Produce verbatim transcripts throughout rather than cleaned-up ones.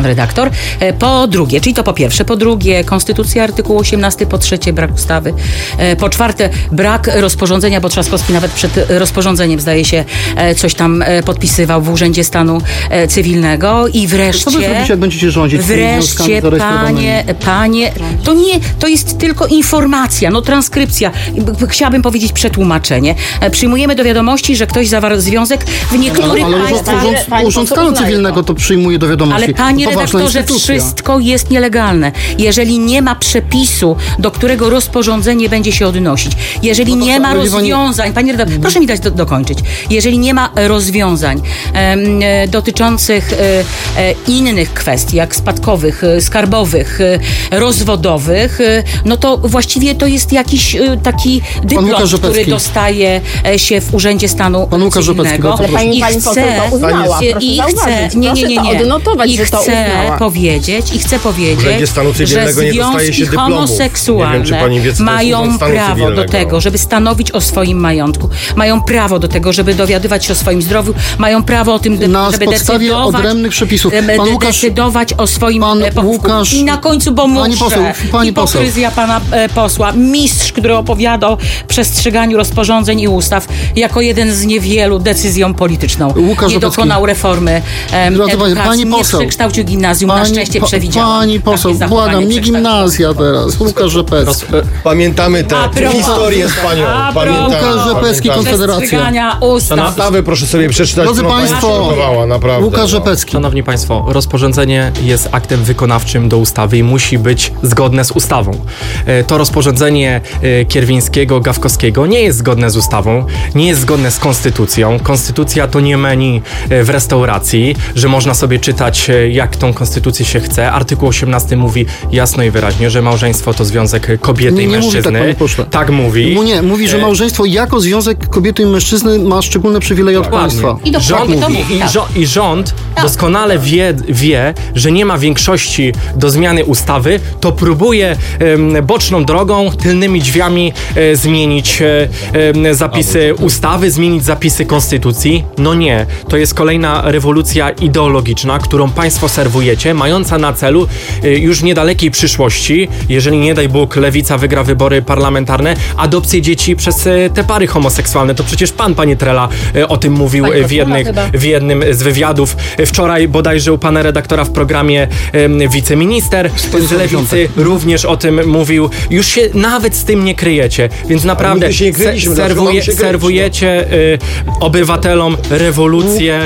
pan redaktor. Po drugie, czyli to po pierwsze, po drugie konstytucja, artykuł osiemnasty, po trzecie brak ustawy, po czwarte brak rozporządzenia, bo Trzaskowski nawet przed rozporządzeniem zdaje się coś tam podpisywał w Urzędzie Stanu Cywilnego i wreszcie... Co wy zrobicie, jak będziecie rządzić? Wreszcie, panie, panie, to nie, to jest tylko informacja, no transkrypcja, chciałabym powiedzieć przetłumaczenie. Przyjmujemy do wiadomości, że ktoś zawarł związek w niektórych ale, ale państwach... Urząd, urząd Stanu Cywilnego to przyjmuje do wiadomości. Ale panie redaktorze, wszystko jest nielegalne. Jeżeli nie ma przepisu, do którego rozporządzenie będzie się odnosić, jeżeli no nie ma rozwiązań, panie redaktorze, proszę mi dać do, dokończyć, jeżeli nie ma rozwiązań e, dotyczących e, e, innych kwestii, jak spadkowych, e, skarbowych, e, rozwodowych, e, no to właściwie to jest jakiś e, taki dyplom, który dostaje się w Urzędzie Stanu Pan Łukasz Cywilnego. Ale pani, pani poseł to uznała, i, proszę i zauważyć, chcę, nie, nie, nie, nie. odnotować, I że to chcę uznała. powiedzieć, i chcę powiedzieć, Urzędzie Stanu Cywilnego że nie dostaje się związki dyplomów. homoseksualne Nie wiem, czy pani wie, co to jest mają Urząd Stanu prawo Cywilnego. do tego, żeby stanowić o swoim majątku, mają prawo do tego, żeby dowiadywać się o swoim zdrowiu, mają prawo o tym, na żeby podstawie decydować, odrębnych przepisów. Pan Łukasz, decydować o swoim pan pochówku. Łukasz, I na końcu, bo muszę, pani poseł, pani hipokryzja poseł. pana e, posła, mistrz, który opowiada o przestrzeganiu rozporządzeń i ustaw, jako jeden z niewielu decyzją polityczną. Łukasz nie dokonał reformy em, edukacji, pani poseł, nie przekształcił gimnazjum, pani, na szczęście po, przewidział. Pani poseł, błagam, nie gimnazja teraz. Łukasz Rzepecki. Pamiętamy tę historię z panią. Pamiętamy. Łukasz Rzepecki, Konfederacja. Ustaw. Proszę sobie przeczytać, Drodzy co pani państwo, przygotowała, naprawdę. Łukasz Rzepecki. Szanowni Państwo, rozporządzenie jest aktem wykonawczym do ustawy i musi być zgodne z ustawą. To rozporządzenie Kierwińskiego, Gawkowskiego nie jest zgodne z ustawą, nie jest zgodne z konstytucją. Konstytucja to nie menu w restauracji, że można sobie czytać, jak tą konstytucję się chce. Artykuł osiemnasty mówi jasno i wyraźnie, że małżeństwo to związek kobiety nie, i nie mężczyzny. Mówi tak, panie pośle. Tak mówi. Mu nie, mówi, że małżeństwo jako związek kobiety i mężczyzny ma szczególne przywileje od państwa. I Rząd, to mówi, mówi, i, tak. żo- I rząd doskonale wie, wie, że nie ma większości do zmiany ustawy, to próbuje em, boczną drogą, tylnymi drzwiami e, zmienić e, e, zapisy ustawy, zmienić zapisy konstytucji. No nie, to jest kolejna rewolucja ideologiczna, którą państwo serwujecie, mająca na celu e, już w niedalekiej przyszłości, jeżeli nie daj Bóg lewica wygra wybory parlamentarne, adopcję dzieci przez e, te pary homoseksualne. To przecież pan, panie Trela, e, o tym mówił Pani w, jednych, w jednym z wywiadów. Wczoraj bodajże u pana redaktora w programie e, wiceminister z Lewicy również o tym mówił. Już się nawet z tym nie kryjecie, więc naprawdę się nie kryliśmy, se- dlaczego mamy serwuje, się kryć, serwujecie e, obywatelom rewolucję,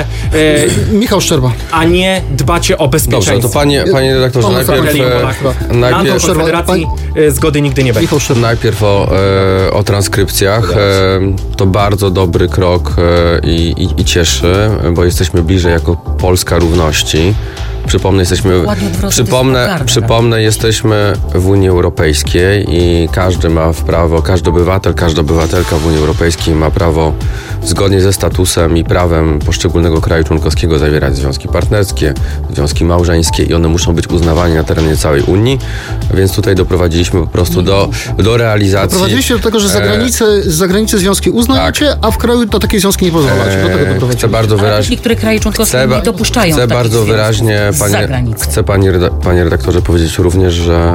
e, Michał Szczerba. a nie dbacie o bezpieczeństwo. Dobrze, to panie, panie redaktorze, Pan najpierw, Izraeli i e, Polaków. najpierw, NATO, Konfederacji e, zgody nigdy nie będzie. Michał Szczerba. najpierw o, e, o transkrypcjach. E, to bardzo dobry krok e, i, i, i cieszy, bo jesteśmy bliżej jako Polska równości. Przypomnę, jesteśmy, Ładnie odwrotnie, przypomnę, to jest pogarda, przypomnę, jesteśmy w Unii Europejskiej i każdy ma w prawo, każdy obywatel, każda obywatelka w Unii Europejskiej ma prawo zgodnie ze statusem i prawem poszczególnego kraju członkowskiego zawierać związki partnerskie, związki małżeńskie i one muszą być uznawane na terenie całej Unii, więc tutaj doprowadziliśmy po prostu do, do realizacji. Doprowadziliście do tego, że za granicę, z zagranicy związki uznajecie, tak. a w kraju to takie związki nie pozwalacie. Do tego Chcę doprowadziliście. bardzo Ale też wyraźnie. niektóre kraje członkowskie Chcę, ba- nie dopuszczają chcę takich bardzo związków wyraźnie, z panie, zagranicy. chcę panie, reda- panie redaktorze powiedzieć również, że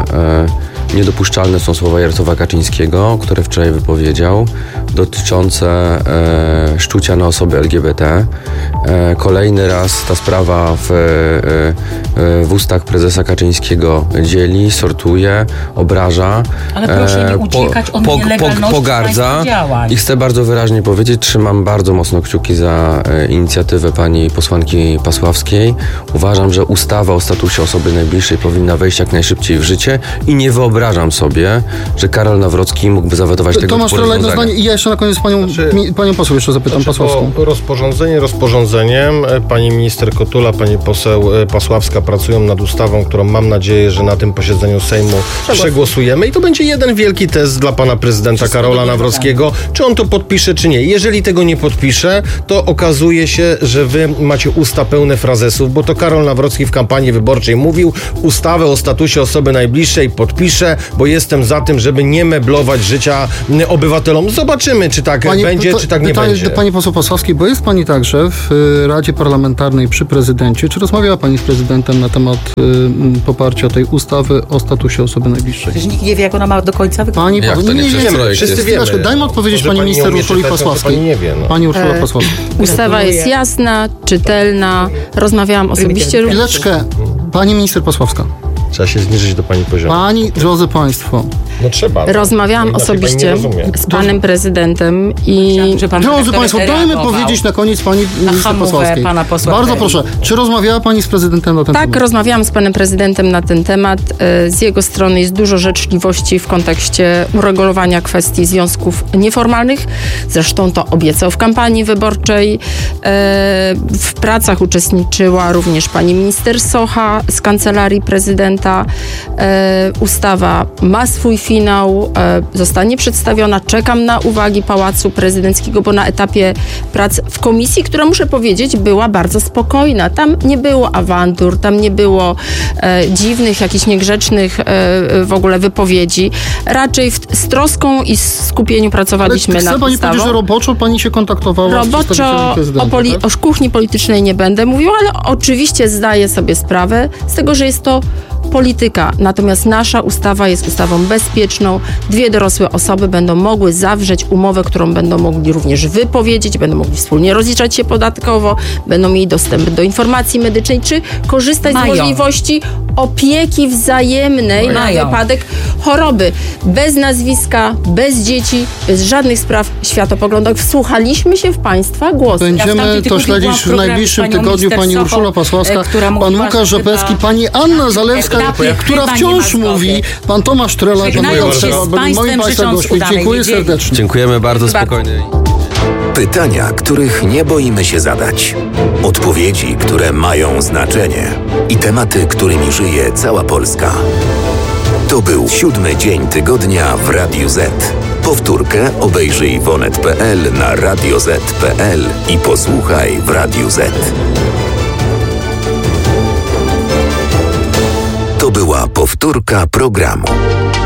e, niedopuszczalne są słowa Jarosława Kaczyńskiego, które wczoraj wypowiedział, dotyczące e, szczucia na osoby L G B T. E, kolejny raz ta sprawa w, e, e, w ustach prezesa Kaczyńskiego dzieli, sortuje, obraża. Ale proszę nie uciekać od nielegalności pogardza. państwa działań. I chcę bardzo wyraźnie powiedzieć, trzymam bardzo mocno kciuki za e, inicjatywę pani posłanki Pasławskiej. Uważam, że ustawa o statusie osoby najbliższej powinna wejść jak najszybciej w życie i nie wyobrażam sobie, że Karol Nawrocki mógłby zawetować tego Tomasz typu Trela, jedno rozwiązania. zdanie i ja jeszcze na koniec panią, Znaczy- mi, panią poseł jeszcze zapytam, Znaczy, Pasławską. bo rozporządzenie rozporządzeniem. Pani minister Kotula, pani poseł Pasławska pracują nad ustawą, którą mam nadzieję, że na tym posiedzeniu Sejmu przegłosujemy i to będzie jeden wielki test dla pana prezydenta Karola Nawrockiego, czy on to podpisze, czy nie. Jeżeli tego nie podpisze, to okazuje się, że wy macie usta pełne frazesów, bo to Karol Nawrocki w kampanii wyborczej mówił, ustawę o statusie osoby najbliższej podpisze, poprze, bo jestem za tym, żeby nie meblować życia obywatelom. Zobaczymy, czy tak Pani, będzie, to, czy tak nie pytanie będzie. do pani poseł Pasławskiej, bo jest pani także w y, Radzie Parlamentarnej przy prezydencie. Czy rozmawiała pani z prezydentem na temat y, poparcia tej ustawy o statusie osoby najbliższej? Przecież nikt nie wie, jak ona ma do końca wyglądać. Pani Jak to nie przez wiemy. projekt Wszyscy jest? wiemy. Chwileczkę, dajmy odpowiedzieć Może pani pani minister nie umie Urszuli czytać, no to Pasławskiej. pani nie wie, no. Pani Urszula Pasławska. Ustawa jest jasna, czytelna. Rozmawiałam osobiście. Chwileczkę. Pani minister Pasławska. Trzeba się zniżyć do pani poziomu. Pani, drodzy państwo, No trzeba. Rozmawiałam Inaczej pani osobiście nie rozumie. z panem prezydentem i Że pan drodzy redaktor państwo, dajmy reagował powiedzieć na koniec pani minister hamówę Pasławskiej. pana posła Bardzo Kreli. proszę, czy rozmawiała pani z prezydentem na ten tak, temat? rozmawiałam z panem prezydentem na ten temat. E, Z jego strony jest dużo życzliwości w kontekście uregulowania kwestii związków nieformalnych. Zresztą to obiecał w kampanii wyborczej. E, W pracach uczestniczyła również pani minister Socha z kancelarii prezydenta. E, Ustawa ma swój finał, e, zostanie przedstawiona. Czekam na uwagi Pałacu Prezydenckiego, bo na etapie prac w komisji, która, muszę powiedzieć, była bardzo spokojna. Tam nie było awantur, tam nie było e, dziwnych, jakichś niegrzecznych e, w ogóle wypowiedzi. Raczej w, z troską i skupieniu pracowaliśmy Ale nad chce pani ustawą. powiedzieć, że roboczo pani się kontaktowała z Roboczo przedstawicielem prezydenta, o, poli- tak? o kuchni politycznej nie będę mówiła, ale oczywiście zdaję sobie sprawę z tego, że jest to polityka. Natomiast nasza ustawa jest ustawą bezpieczną. Dwie dorosłe osoby będą mogły zawrzeć umowę, którą będą mogli również wypowiedzieć, będą mogli wspólnie rozliczać się podatkowo, będą mieli dostęp do informacji medycznej, czy korzystać Mają. z możliwości opieki wzajemnej na Mają. wypadek choroby. Bez nazwiska, bez dzieci, bez żadnych spraw światopoglądowych. Wsłuchaliśmy się w państwa głosy. Ja w Będziemy tamtym to tygodniu śledzić byłam w w programie najbliższym z panią tygodniu. minister Pani Sochą, Urszula Pasławska, e, która pan mówiła, Łukasz że Rzepecki, chyba pani Anna Zalewska, etapie która chyba nie wciąż ma zgody. mówi, pan Tomasz Trela, pan Żegnając Michał się Trzeba, z byli moi państwem, państwa życząc gośćmi. udanej Dziękuję niedzieli. serdecznie. Dziękujemy bardzo, spokojnie. Pytania, których nie boimy się zadać. Odpowiedzi, które mają znaczenie. I tematy, którymi żyje cała Polska. To był siódmy dzień tygodnia w Radiu Z. Powtórkę obejrzyj w onet kropka pe el, na radio zet kropka pe el i posłuchaj w Radiu Z. To była powtórka programu.